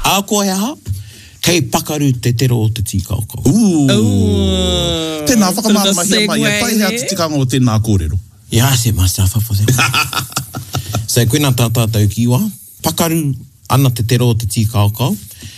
A koe ha, kei pakaru te tero o te tīkaukau. Tēnā whakamārama hia mai, pai hea te tikanga o tēnā kōrero. Yeah, I set myself up for that. So, koina tātātou kiwa, pakaru ana te tero o te tīkaukau.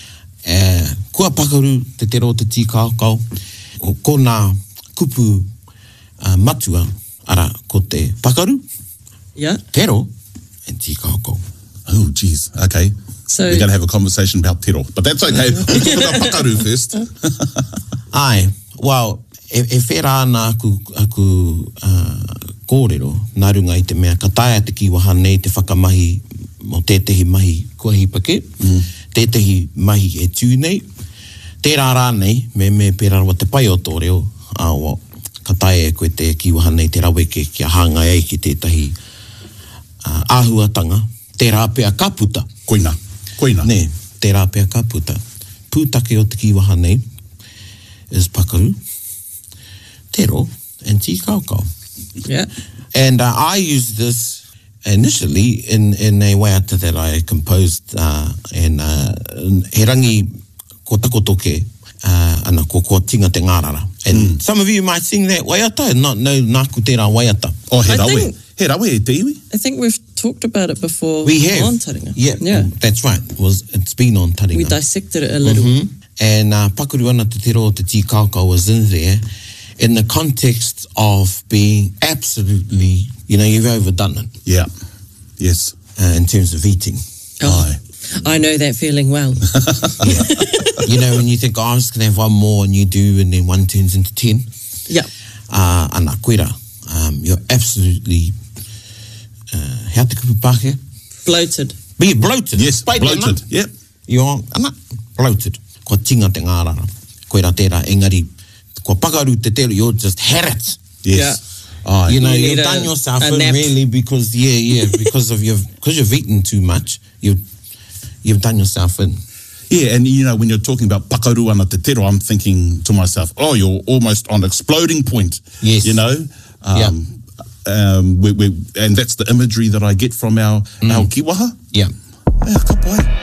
Kua pakaru te tero o te tīkaukau, ko nā kupu matua, ara, ko te pakaru, tero, and tīkaukau. Oh, geez, okay. So, we're going to have a conversation about tero, but that's okay. We'll talk about pakaru first. Ai, well, e whera ana aku kōrero, nā runga i te mea, ka taia te kiwaha nei te whakamahi mo tētehi mahi kua hipake, tētehi mahi e tū nei, tērā rā nei, me pērarawa te pai o tō reo, ka taia e koe te kiwaha nei te rawe kia hanga ei ki tētahi āhuatanga, tērā pēa ka puta. Koina. Ne, tērā pēa ka puta. Pūtake o te kiwaha nei is pakaru, tero, and tīkaukau. Yeah. And I used this initially in a waiata that I composed and he rangi ko takotoke ana ko tinga te ngārara. And some of you might sing that waiata and not know nāku tērā waiata. Oh, he rawe. He rawe e te iwi. I think we've talked about it before. We have. On Taringa. Yeah, that's right. It's been on Taringa. We dissected it a little. And pakaru ana te tero o te tīkaukau was in there in the context of being absolutely, you've overdone it. Yeah. Yes. In terms of eating. Oh, I know that feeling well. Yeah. When you think, I was going to have one more, and you do, and then one turns into 10. Yeah. Ana koera, you're absolutely, how te kupu Pākehā? Bloated. Be bloated. Yes, bloated. Yep. You're bloated. Ko tinga te ngārara. Koera tērā, engari, ko pakaru te tero, you're just had it. Yes. Yeah. You've done yourself in really because because you've eaten too much, you've done yourself in. Yeah, and when you're talking about pakaru ana te tero, I'm thinking to myself, oh, you're almost on exploding point. Yes. And that's the imagery that I get from our kiwaha. Yeah. Ka pai.